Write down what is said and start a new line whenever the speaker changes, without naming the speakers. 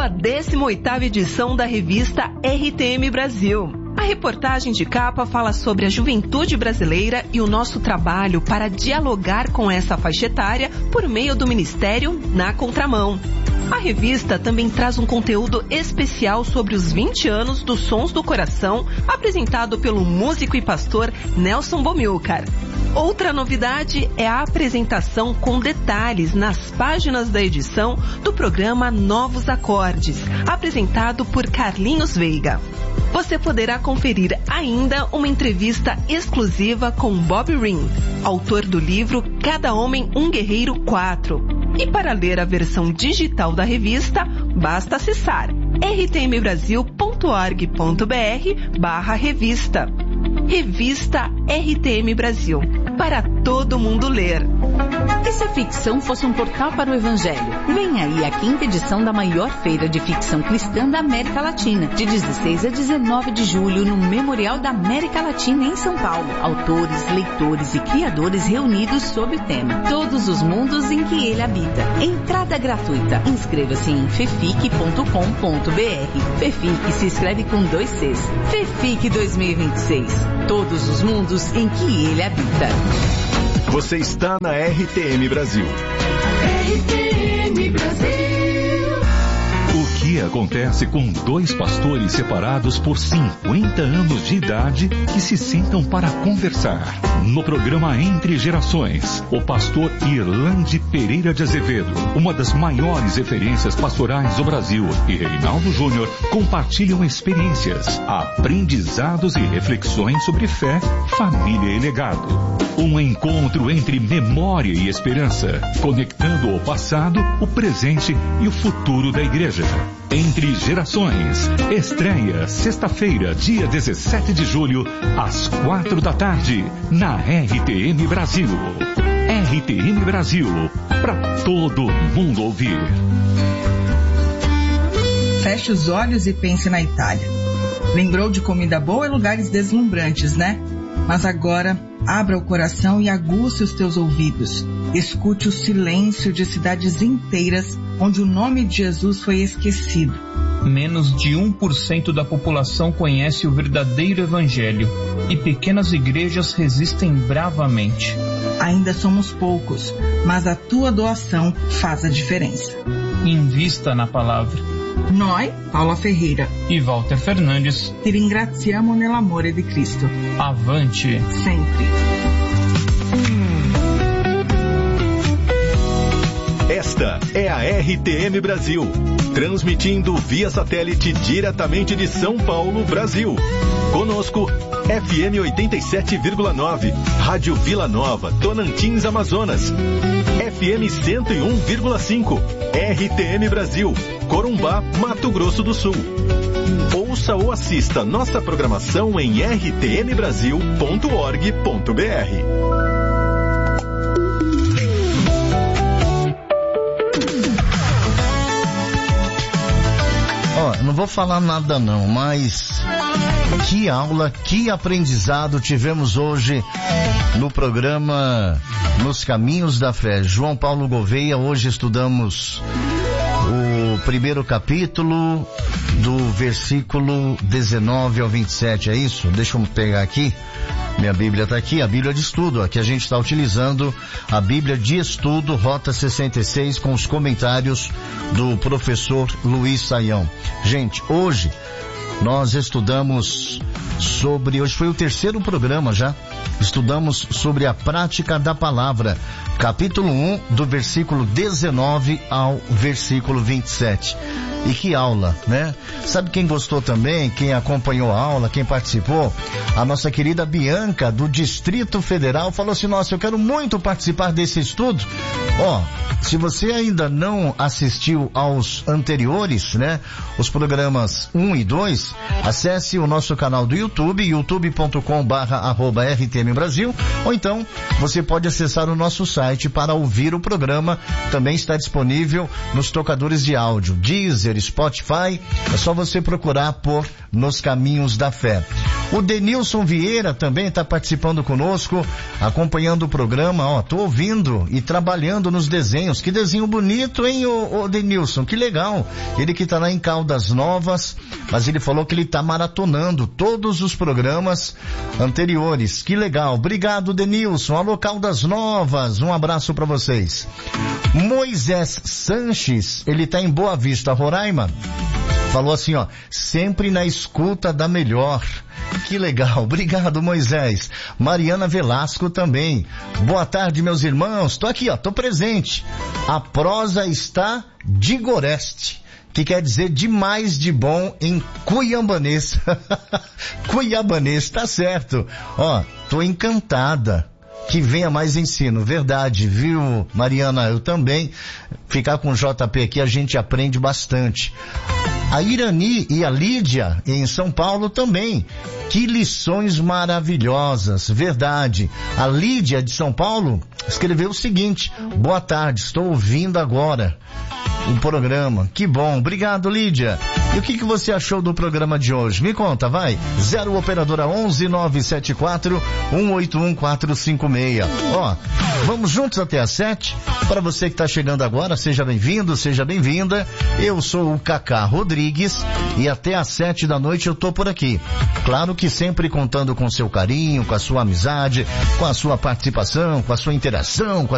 a 18ª edição da revista RTM Brasil. A reportagem de capa fala sobre a juventude brasileira e o nosso trabalho para dialogar com essa faixa etária por meio do Ministério Na Contramão. A revista também traz um conteúdo especial sobre os 20 anos dos Sons do Coração, apresentado pelo músico e pastor Nelson Bomilcar. Outra novidade é a apresentação com detalhes nas páginas da edição do programa Novos Acordes, apresentado por Carlinhos Veiga. Você poderá conferir ainda uma entrevista exclusiva com Bob Ring, autor do livro Cada Homem um Guerreiro 4. E para ler a versão digital da revista, basta acessar rtmbrasil.org.br/revista. Revista RTM Brasil, para todo mundo ler.
E se a ficção fosse um portal para o Evangelho? Vem aí a 5ª edição da maior feira de ficção cristã da América Latina, de 16 a 19 de julho, no Memorial da América Latina, em São Paulo. Autores, leitores e criadores reunidos sob o tema Todos os Mundos em que Ele Habita. Entrada gratuita. Inscreva-se em fefic.com.br. Fefic se escreve com 2 Cs. Fefic 2026. Todos os mundos em que Ele habita.
Você está na RTM Brasil.
RTM Brasil.
O que acontece com 2 pastores separados por 50 anos de idade que se sentam para conversar? No programa Entre Gerações, o pastor Irlande Pereira de Azevedo, uma das maiores referências pastorais do Brasil, e Reinaldo Júnior compartilham experiências, aprendizados e reflexões sobre fé, família e legado. Um encontro entre memória e esperança, conectando o passado, o presente e o futuro da igreja. Entre Gerações, estreia sexta-feira, dia 17 de julho, às 4 da tarde, na RTM Brasil. RTM Brasil, para todo mundo ouvir.
Feche os olhos e pense na Itália. Lembrou de comida boa e lugares deslumbrantes, né? Mas agora, abra o coração e aguce os teus ouvidos. Escute o silêncio de cidades inteiras onde o nome de Jesus foi esquecido.
Menos de 1% da população conhece o verdadeiro evangelho e pequenas igrejas resistem bravamente.
Ainda somos poucos, mas a tua doação faz a diferença.
Invista na palavra.
Noi, Paula Ferreira
e Walter Fernandes,
ti ringraziamo nell'amore di Cristo.
Avante
sempre.
Esta é a RTM Brasil, transmitindo via satélite diretamente de São Paulo, Brasil. Conosco, FM 87,9, Rádio Vila Nova, Tonantins, Amazonas. FM 101,5, RTM Brasil, Corumbá, Mato Grosso do Sul. Ouça ou assista nossa programação em rtmbrasil.org.br.
Não vou falar nada não, mas que aula, que aprendizado tivemos hoje no programa Nos Caminhos da Fé. João Paulo Gouveia, hoje estudamos o primeiro capítulo do versículo 19 ao 27, é isso? Deixa eu pegar aqui. Minha Bíblia está aqui, a Bíblia de Estudo. Aqui a gente está utilizando a Bíblia de Estudo, Rota 66, com os comentários do professor Luiz Saião. Gente, hoje nós estudamos sobre... Hoje foi o 3º programa já. Estudamos sobre a prática da palavra. Capítulo 1, do versículo 19 ao versículo 27. E que aula, né? Sabe quem gostou também, quem acompanhou a aula, quem participou? A nossa querida Bianca, do Distrito Federal, falou assim: nossa, eu quero muito participar desse estudo. Se você ainda não assistiu aos anteriores, né? Os programas 1 e 2, acesse o nosso canal do YouTube, youtube.com/RTM Brasil, ou então você pode acessar o nosso site para ouvir o programa. Também está disponível nos tocadores de áudio, Deezer, Spotify. É só você procurar por Nos Caminhos da Fé. O Denilson Vieira também está participando conosco, acompanhando o programa. Ó, tô ouvindo e trabalhando nos desenhos. Que desenho bonito, hein, ô Denilson? Que legal. Ele que tá lá em Caldas Novas, mas ele falou que ele tá maratonando todos os programas anteriores. Que legal. Obrigado, Denilson. Alô, Caldas Novas. Um abraço para vocês. Moisés Sanches, ele tá em Boa Vista, Roraima. Falou assim, ó, sempre na escuta da melhor. Que legal, obrigado, Moisés. Mariana Velasco também. Boa tarde, meus irmãos. Tô aqui, ó, tô presente. A prosa está de Goreste, que quer dizer demais de bom em cuiambanês. Cuiabanês, tá certo. Ó, tô encantada. Que venha mais ensino, verdade, viu, Mariana? Eu também. Ficar com o JP aqui a gente aprende bastante. A Irani e a Lídia em São Paulo também. Que lições maravilhosas, verdade. A Lídia de São Paulo escreveu o seguinte: boa tarde, estou ouvindo agora o programa. Que bom, obrigado, Lídia. E o que você achou do programa de hoje? Me conta, vai. 0 operadora 11 974 181 456. Ó, vamos juntos até às 7. Para você que está chegando agora, seja bem-vindo, seja bem-vinda. Eu sou o Cacá Rodrigues e até às 7 da noite eu tô por aqui. Claro que sempre contando com seu carinho, com a sua amizade, com a sua participação, com a sua interação, com a